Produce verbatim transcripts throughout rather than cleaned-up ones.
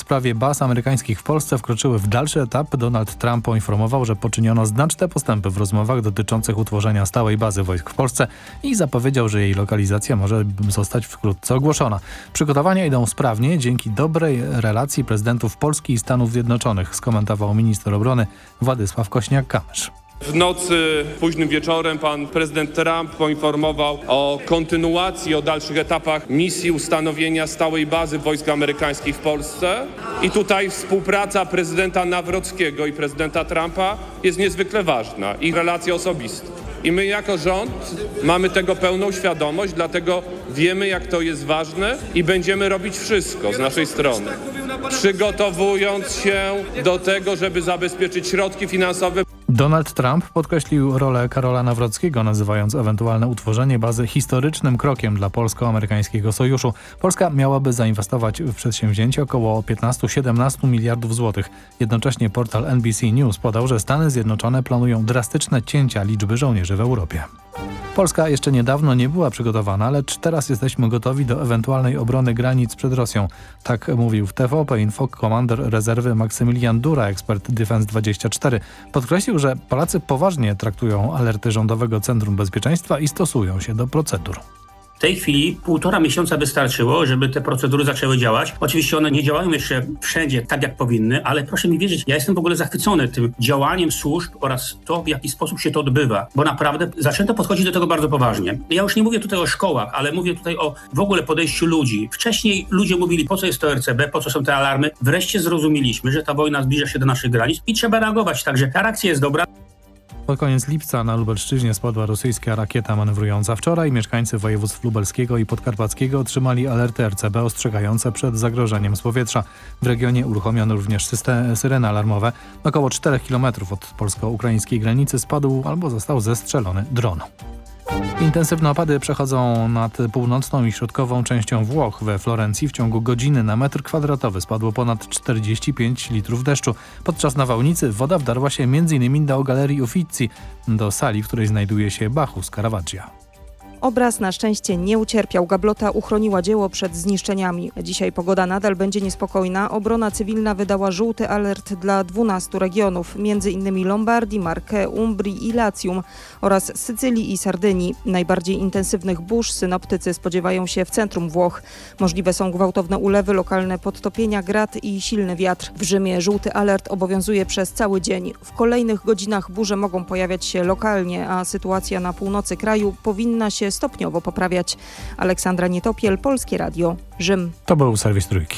sprawie baz amerykańskich w Polsce wkroczyły w dalszy etap. Donald Trump poinformował, że poczyniono znaczne postępy w rozmowach dotyczących utworzenia stałej bazy wojsk w Polsce i zapowiedział, że jej lokalizacja może zostać wkrótce ogłoszona. Przygotowania idą sprawnie dzięki dobrej relacji prezydentów Polski i Stanów Zjednoczonych, skomentował minister obrony Władysław Kośniak-Kamysz. W nocy, późnym wieczorem pan prezydent Trump poinformował o kontynuacji, o dalszych etapach misji ustanowienia stałej bazy wojsk amerykańskich w Polsce. I tutaj współpraca prezydenta Nawrockiego i prezydenta Trumpa jest niezwykle ważna i relacje osobiste. I my jako rząd mamy tego pełną świadomość, dlatego wiemy, jak to jest ważne i będziemy robić wszystko z naszej strony, przygotowując się do tego, żeby zabezpieczyć środki finansowe. Donald Trump podkreślił rolę Karola Nawrockiego, nazywając ewentualne utworzenie bazy historycznym krokiem dla polsko-amerykańskiego sojuszu. Polska miałaby zainwestować w przedsięwzięcie około piętnaście do siedemnastu miliardów złotych. Jednocześnie portal N B C News podał, że Stany Zjednoczone planują drastyczne cięcia liczby żołnierzy w Europie. Polska jeszcze niedawno nie była przygotowana, lecz teraz jesteśmy gotowi do ewentualnej obrony granic przed Rosją. Tak mówił w T V P Info komander rezerwy Maksymilian Dura, ekspert Defense dwadzieścia cztery. Podkreślił, że Polacy poważnie traktują alerty Rządowego Centrum Bezpieczeństwa i stosują się do procedur. W tej chwili półtora miesiąca wystarczyło, żeby te procedury zaczęły działać. Oczywiście one nie działają jeszcze wszędzie tak, jak powinny, ale proszę mi wierzyć, ja jestem w ogóle zachwycony tym działaniem służb oraz to, w jaki sposób się to odbywa, bo naprawdę zaczęto podchodzić do tego bardzo poważnie. Ja już nie mówię tutaj o szkołach, ale mówię tutaj o w ogóle podejściu ludzi. Wcześniej ludzie mówili, po co jest to R C B, po co są te alarmy. Wreszcie zrozumieliśmy, że ta wojna zbliża się do naszych granic i trzeba reagować, także ta reakcja jest dobra. Pod koniec lipca na Lubelszczyźnie spadła rosyjska rakieta manewrująca. Wczoraj mieszkańcy województw lubelskiego i podkarpackiego otrzymali alerty R C B ostrzegające przed zagrożeniem z powietrza. W regionie uruchomiono również system, syreny alarmowe. Około czterech kilometrów od polsko-ukraińskiej granicy spadł albo został zestrzelony dron. Intensywne opady przechodzą nad północną i środkową częścią Włoch. We Florencji w ciągu godziny na metr kwadratowy spadło ponad czterdzieści pięć litrów deszczu. Podczas nawałnicy woda wdarła się między innymi do Galerii Uffizi, do sali, w której znajduje się Bacchus Caravaggia. Obraz na szczęście nie ucierpiał. Gablota uchroniła dzieło przed zniszczeniami. Dzisiaj pogoda nadal będzie niespokojna. Obrona cywilna wydała żółty alert dla dwunastu regionów, między innymi Lombardii, Marche, Umbrii i Latium oraz Sycylii i Sardynii. Najbardziej intensywnych burz synoptycy spodziewają się w centrum Włoch. Możliwe są gwałtowne ulewy, lokalne podtopienia, grad i silny wiatr. W Rzymie żółty alert obowiązuje przez cały dzień. W kolejnych godzinach burze mogą pojawiać się lokalnie, a sytuacja na północy kraju powinna się stopniowo poprawiać. Aleksandra Nietopiel, Polskie Radio, Rzym. To był serwis Trójki.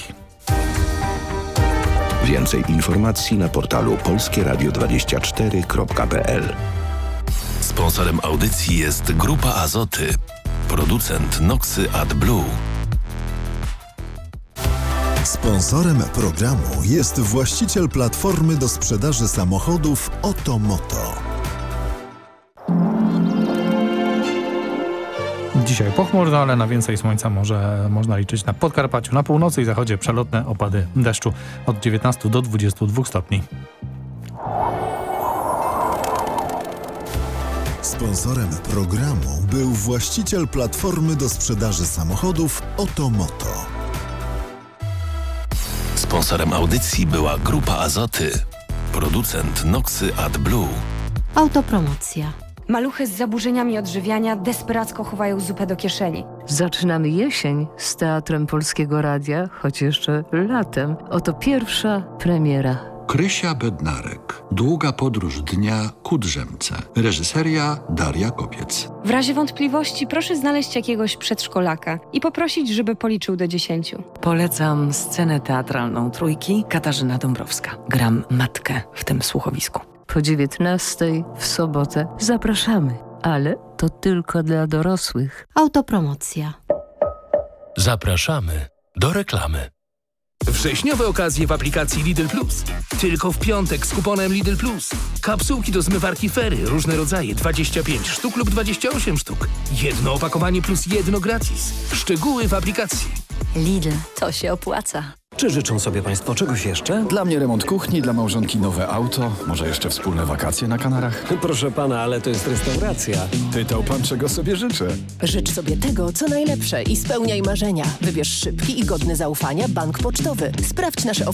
Więcej informacji na portalu polskie radio dwadzieścia cztery kropka p l. Sponsorem audycji jest Grupa Azoty, producent Noxy AdBlue. Sponsorem programu jest właściciel platformy do sprzedaży samochodów Otomoto. Dzisiaj pochmurno, ale na więcej słońca może można liczyć na Podkarpaciu, na północy i zachodzie przelotne opady deszczu od dziewiętnastu do dwudziestu dwóch stopni. Sponsorem programu był właściciel platformy do sprzedaży samochodów Otomoto. Sponsorem audycji była Grupa Azoty, producent Noxy AdBlue. Autopromocja. Maluchy z zaburzeniami odżywiania desperacko chowają zupę do kieszeni. Zaczynamy jesień z Teatrem Polskiego Radia, choć jeszcze latem. Oto pierwsza premiera. Krysia Bednarek. Długa podróż dnia ku drzemce. Reżyseria Daria Kopiec. W razie wątpliwości proszę znaleźć jakiegoś przedszkolaka i poprosić, żeby policzył do dziesięciu. Polecam scenę teatralną Trójki, Katarzyna Dąbrowska. Gram matkę w tym słuchowisku. Po dziewiętnastej w sobotę zapraszamy, ale to tylko dla dorosłych. Autopromocja. Zapraszamy do reklamy. Wrześniowe okazje w aplikacji Lidl Plus. Tylko w piątek z kuponem Lidl Plus. Kapsułki do zmywarki Fery, różne rodzaje, dwadzieścia pięć sztuk lub dwadzieścia osiem sztuk. Jedno opakowanie plus jedno gratis. Szczegóły w aplikacji. Lidl, to się opłaca. Czy życzą sobie Państwo czegoś jeszcze? Dla mnie remont kuchni, dla małżonki nowe auto, może jeszcze wspólne wakacje na Kanarach? Proszę Pana, ale to jest restauracja. Pytał Pan, czego sobie życzę? Życz sobie tego, co najlepsze i spełniaj marzenia. Wybierz szybki i godny zaufania bank pocztowy. Sprawdź nasze